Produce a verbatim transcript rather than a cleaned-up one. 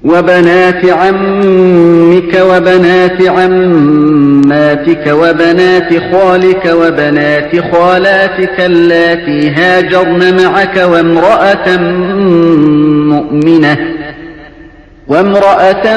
وبنات عمك وبنات عماتك وبنات خالك وبنات خالاتك اللاتي هاجرن معك وامرأة مؤمنة وامرأة